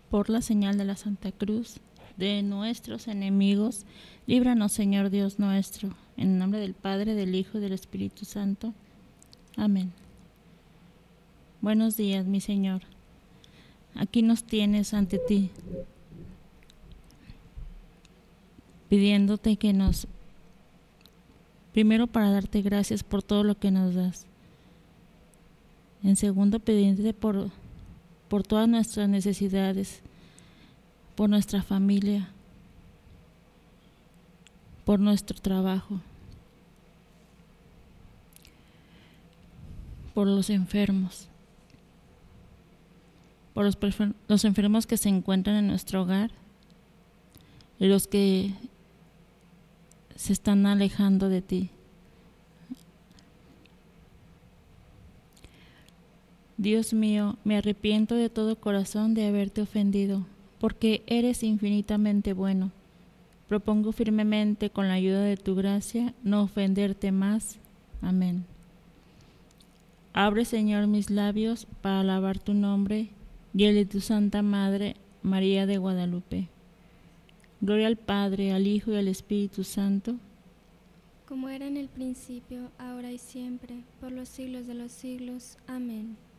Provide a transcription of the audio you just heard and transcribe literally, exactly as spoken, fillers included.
Por la señal de la Santa Cruz de nuestros enemigos, líbranos, Señor Dios nuestro, en el nombre del Padre, del Hijo y del Espíritu Santo. Amén. Buenos días, mi Señor. Aquí nos tienes ante ti, pidiéndote que nos, primero para darte gracias por todo lo que nos das. En segundo, pidiéndote por, por todas nuestras necesidades, por nuestra familia, por nuestro trabajo, por los enfermos, por los, los enfermos que se encuentran en nuestro hogar y los que se están alejando de ti. Dios mío, me arrepiento de todo corazón de haberte ofendido, porque eres infinitamente bueno. Propongo firmemente, con la ayuda de tu gracia, no ofenderte más. Amén. Abre, Señor, mis labios para alabar tu nombre y el de tu Santa Madre, María de Guadalupe. Gloria al Padre, al Hijo y al Espíritu Santo, como era en el principio, ahora y siempre, por los siglos de los siglos. Amén.